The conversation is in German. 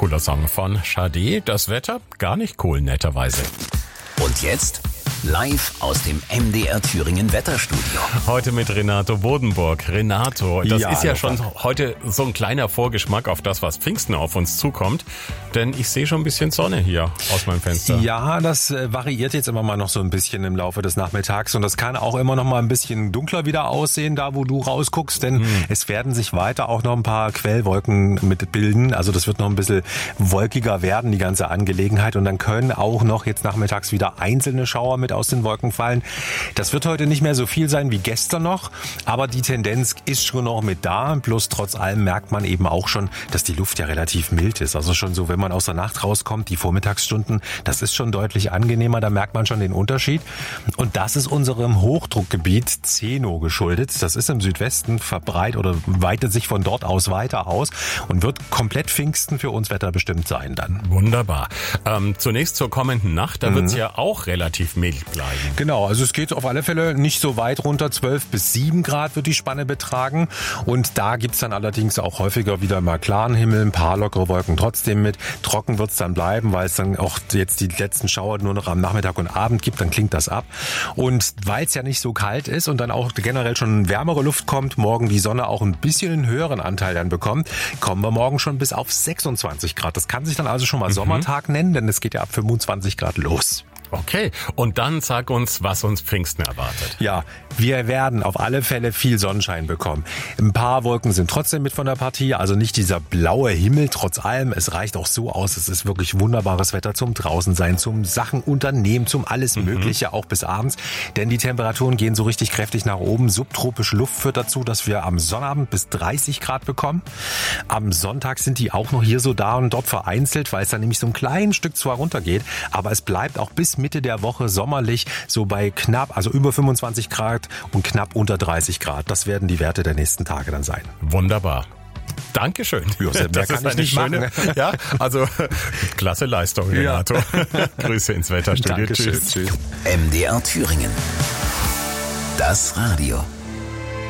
cooler Song von Sade. Das Wetter gar nicht cool, netterweise. Und jetzt live aus dem MDR Thüringen Wetterstudio. Heute mit Renato Bodenburg. Renato, das ist ja schon super. heute so ein kleiner Vorgeschmack auf das, was Pfingsten auf uns zukommt. Denn ich sehe schon ein bisschen Sonne hier aus meinem Fenster. Ja, das variiert jetzt immer mal noch so ein bisschen im Laufe des Nachmittags und das kann auch immer noch mal ein bisschen dunkler wieder aussehen, da wo du rausguckst, denn es werden sich weiter auch noch ein paar Quellwolken mit bilden. Also das wird noch ein bisschen wolkiger werden, die ganze Angelegenheit, und dann können auch noch jetzt nachmittags wieder einzelne Schauer mit aus den Wolken fallen. Das wird heute nicht mehr so viel sein wie gestern noch, aber die Tendenz ist schon noch mit da. Bloß trotz allem merkt man eben auch schon, dass die Luft ja relativ mild ist. Also schon so, wenn man aus der Nacht rauskommt, die Vormittagsstunden, das ist schon deutlich angenehmer, da merkt man schon den Unterschied. Und das ist unserem Hochdruckgebiet Zeno geschuldet. Das ist im Südwesten verbreitet oder weitet sich von dort aus weiter aus und wird komplett Pfingsten für uns wetterbestimmt sein dann. Wunderbar. Zunächst zur kommenden Nacht, da wird es ja auch relativ mild bleiben. Genau, also es geht auf alle Fälle nicht so weit runter, 12 bis 7 Grad wird die Spanne betragen, und da gibt's dann allerdings auch häufiger wieder mal klaren Himmel, ein paar lockere Wolken trotzdem mit. Trocken wird's dann bleiben, weil es dann auch jetzt die letzten Schauer nur noch am Nachmittag und Abend gibt, dann klingt das ab. Und weil es ja nicht so kalt ist und dann auch generell schon wärmere Luft kommt, morgen die Sonne auch ein bisschen einen höheren Anteil dann bekommt, kommen wir morgen schon bis auf 26 Grad. Das kann sich dann also schon mal Sommertag nennen, denn es geht ja ab 25 Grad los. Okay, und dann sag uns, was uns Pfingsten erwartet. Ja, wir werden auf alle Fälle viel Sonnenschein bekommen. Ein paar Wolken sind trotzdem mit von der Partie, also nicht dieser blaue Himmel, trotz allem. Es reicht auch so aus, es ist wirklich wunderbares Wetter zum Draußensein, zum Sachen unternehmen, zum alles Mögliche, auch bis abends. Denn die Temperaturen gehen so richtig kräftig nach oben. Subtropische Luft führt dazu, dass wir am Sonnabend bis 30 Grad bekommen. Am Sonntag sind die auch noch hier so da und dort vereinzelt, weil es dann nämlich so ein kleines Stück zwar runtergeht, aber es bleibt auch bis Mitte der Woche sommerlich, so bei knapp, also über 25 Grad und knapp unter 30 Grad. Das werden die Werte der nächsten Tage dann sein. Wunderbar. Dankeschön. Josef, mehr kann ich nicht machen. Ja, also klasse Leistung, Renato. Ja. Grüße ins Wetterstudio. Dankeschön. Tschüss. MDR Thüringen. Das Radio.